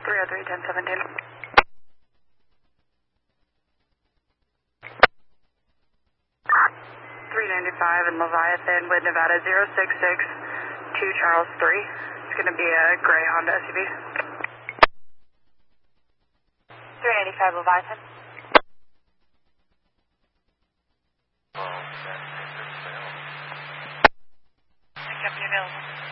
303, 1017. 395 in Leviathan with Nevada 066 Charles 3. It's going to be a gray Honda SUV. 395 Leviathan. Company available.